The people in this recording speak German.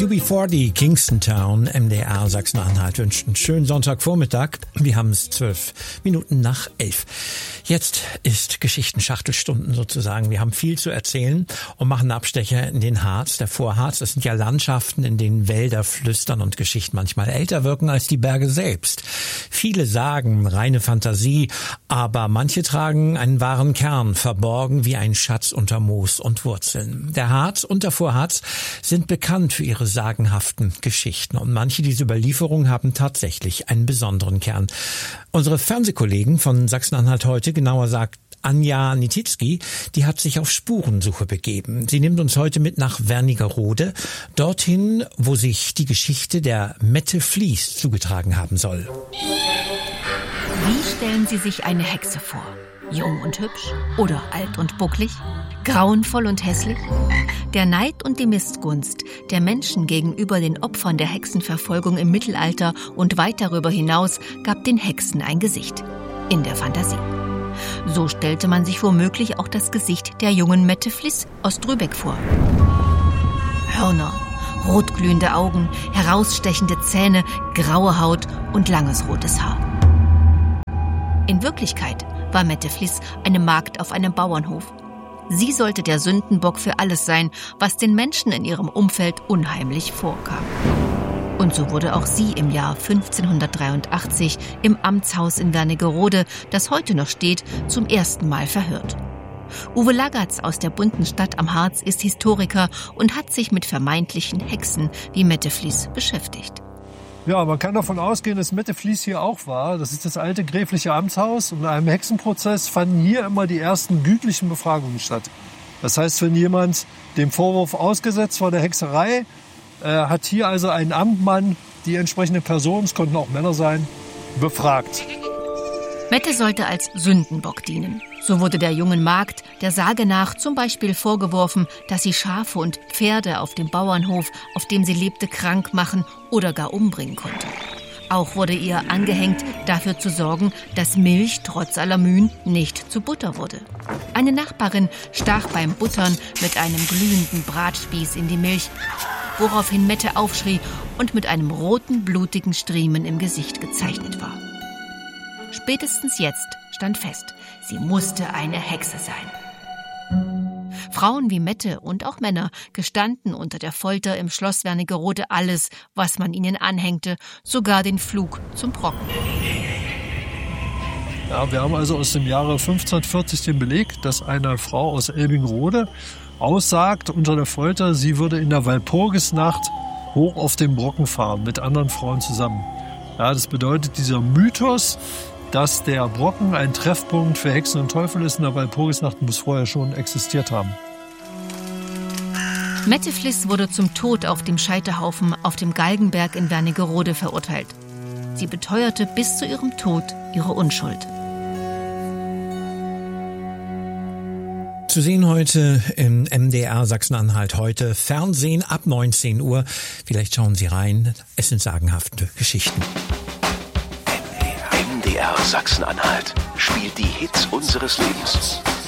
UB40, Kingston Town, MDR Sachsen-Anhalt wünscht einen schönen Sonntagvormittag. Wir haben es 11:12. Jetzt ist Geschichtenschachtelstunden sozusagen. Wir haben viel zu erzählen und machen Abstecher in den Harz, der Vorharz. Das sind ja Landschaften, in denen Wälder flüstern und Geschichten manchmal älter wirken als die Berge selbst. Viele sagen, reine Fantasie, aber manche tragen einen wahren Kern, verborgen wie ein Schatz unter Moos und Wurzeln. Der Harz und der Vorharz sind bekannt für ihre sagenhaften Geschichten und manche dieser Überlieferungen haben tatsächlich einen besonderen Kern. Unsere Fernsehkollegen von Sachsen-Anhalt heute, genauer gesagt Anja Nititzky, die hat sich auf Spurensuche begeben. Sie nimmt uns heute mit nach Wernigerode, dorthin, wo sich die Geschichte der Mette Flies zugetragen haben soll. Wie stellen Sie sich eine Hexe vor? Jung und hübsch oder alt und bucklig? Grauenvoll und hässlich? Der Neid und die Missgunst der Menschen gegenüber den Opfern der Hexenverfolgung im Mittelalter und weit darüber hinaus gab den Hexen ein Gesicht. In der Fantasie. So stellte man sich womöglich auch das Gesicht der jungen Mette Flies aus Drübeck vor. Hörner, rotglühende Augen, herausstechende Zähne, graue Haut und langes rotes Haar. In Wirklichkeit war Mette Flies eine Magd auf einem Bauernhof. Sie sollte der Sündenbock für alles sein, was den Menschen in ihrem Umfeld unheimlich vorkam. Und so wurde auch sie im Jahr 1583 im Amtshaus in Wernigerode, das heute noch steht, zum ersten Mal verhört. Uwe Lagatz aus der bunten Stadt am Harz ist Historiker und hat sich mit vermeintlichen Hexen wie Mette Flies beschäftigt. Ja, man kann davon ausgehen, dass Mette Flies hier auch war. Das ist das alte gräfliche Amtshaus. Und in einem Hexenprozess fanden hier immer die ersten gütlichen Befragungen statt. Das heißt, wenn jemand dem Vorwurf ausgesetzt war der Hexerei, hat hier also ein Amtmann die entsprechende Person, es konnten auch Männer sein, befragt. Mette sollte als Sündenbock dienen. So wurde der jungen Magd der Sage nach zum Beispiel vorgeworfen, dass sie Schafe und Pferde auf dem Bauernhof, auf dem sie lebte, krank machen oder gar umbringen konnte. Auch wurde ihr angehängt, dafür zu sorgen, dass Milch trotz aller Mühen nicht zu Butter wurde. Eine Nachbarin stach beim Buttern mit einem glühenden Bratspieß in die Milch, woraufhin Mette aufschrie und mit einem roten, blutigen Striemen im Gesicht gezeichnet war. Spätestens jetzt stand fest, sie musste eine Hexe sein. Frauen wie Mette und auch Männer gestanden unter der Folter im Schloss Wernigerode alles, was man ihnen anhängte, sogar den Pflug zum Brocken. Ja, wir haben also aus dem Jahre 1540 den Beleg, dass eine Frau aus Elbingerode aussagt unter der Folter, sie würde in der Walpurgisnacht hoch auf den Brocken fahren mit anderen Frauen zusammen. Ja, das bedeutet, dieser Mythos, dass der Brocken ein Treffpunkt für Hexen und Teufel ist in der Walpurgisnacht, muss vorher schon existiert haben. Mette Flies wurde zum Tod auf dem Scheiterhaufen auf dem Galgenberg in Wernigerode verurteilt. Sie beteuerte bis zu ihrem Tod ihre Unschuld. Zu sehen heute im MDR Sachsen-Anhalt heute. Fernsehen ab 19 Uhr. Vielleicht schauen Sie rein. Es sind sagenhafte Geschichten. MDR Sachsen-Anhalt spielt die Hits unseres Lebens.